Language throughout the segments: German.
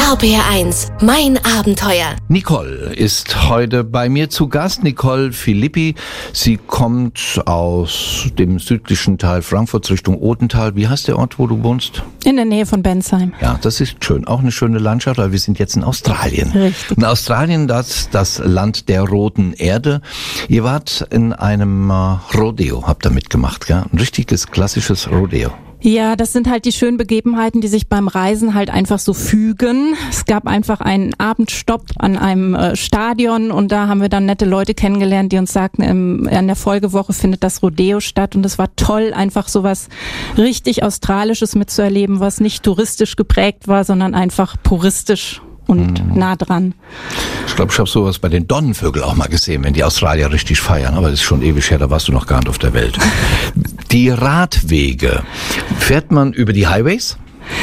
RPR1, mein Abenteuer. Nicole ist heute bei mir zu Gast. Nicole Philippi. Sie kommt aus dem südlichen Teil Frankfurts Richtung Odenthal. Wie heißt der Ort, wo du wohnst? In der Nähe von Bensheim. Ja, das ist schön. Auch eine schöne Landschaft, weil wir sind jetzt in Australien. Richtig. In Australien, das Land der roten Erde. Ihr wart in einem Rodeo, habt ihr mitgemacht, gell? Ein richtiges, klassisches Rodeo. Ja, das sind halt die schönen Begebenheiten, die sich beim Reisen halt einfach so fügen. Es gab einfach einen Abendstopp an einem Stadion und da haben wir dann nette Leute kennengelernt, die uns sagten, in der Folgewoche findet das Rodeo statt und es war toll, einfach sowas richtig Australisches mitzuerleben, was nicht touristisch geprägt war, sondern einfach puristisch und nah dran. Ich glaube, ich habe sowas bei den Donnenvögeln auch mal gesehen, wenn die Australier richtig feiern. Aber das ist schon ewig her, da warst du noch gar nicht auf der Welt. Die Radwege. Fährt man über die Highways?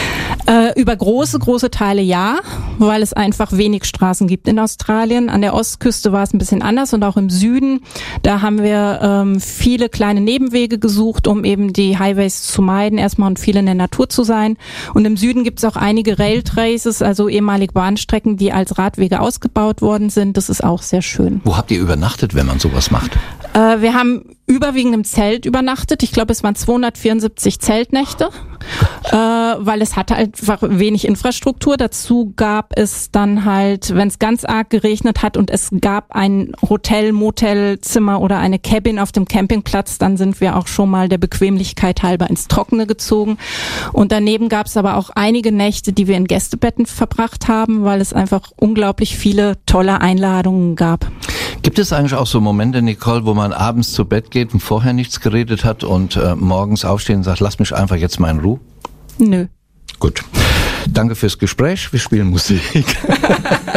Über große Teile ja, weil es einfach wenig Straßen gibt in Australien. An der Ostküste war es ein bisschen anders und auch im Süden. Da haben wir viele kleine Nebenwege gesucht, um eben die Highways zu meiden erstmal und viel in der Natur zu sein. Und im Süden gibt es auch einige Railtraces, also ehemalige Bahnstrecken, die als Radwege ausgebaut worden sind. Das ist auch sehr schön. Wo habt ihr übernachtet, wenn man sowas macht? Wir haben überwiegend im Zelt übernachtet. Ich glaube, es waren 274 Zeltnächte, weil es hatte einfach wenig Infrastruktur. Dazu gab es dann halt, wenn es ganz arg geregnet hat und es gab ein Hotel, Motelzimmer oder eine Cabin auf dem Campingplatz, dann sind wir auch schon mal der Bequemlichkeit halber ins Trockene gezogen. Und daneben gab es aber auch einige Nächte, die wir in Gästebetten verbracht haben, weil es einfach unglaublich viele tolle Einladungen gab. Gibt es eigentlich auch so Momente, Nicole, wo man abends zu Bett geht und vorher nichts geredet hat und morgens aufsteht und sagt, lass mich einfach jetzt mal in Ruhe? Nö. Gut. Danke fürs Gespräch. Wir spielen Musik.